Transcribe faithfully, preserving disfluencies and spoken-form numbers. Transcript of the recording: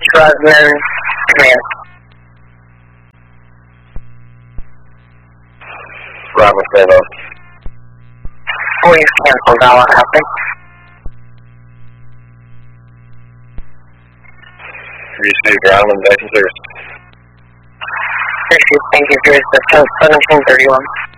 Trusman, command. Bravo, Bravo. Voice cancel, Dollar, copy. Reach Neighbor Island, back in service. Thank you, thank you, here's the seventeen thirty-one.